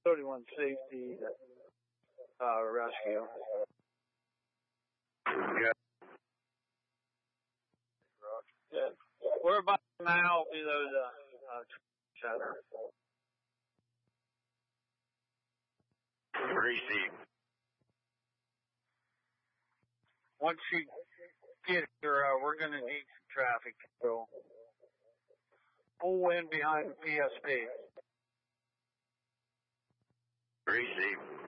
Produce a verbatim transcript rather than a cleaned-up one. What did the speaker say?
thirty-one safety, uh, rescue. Yeah. Yeah. We're about an mile below the uh, center. Receive. Once you get here, uh, we're going to need some traffic control. Pull in behind P S P. Receive.